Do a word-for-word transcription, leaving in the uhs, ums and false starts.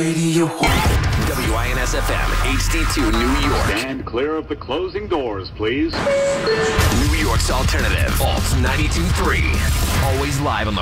Radio. W I N S F M, H D two, New York. Stand clear of the closing doors, please. New York's alternative, Alt ninety-two point three. Always live on the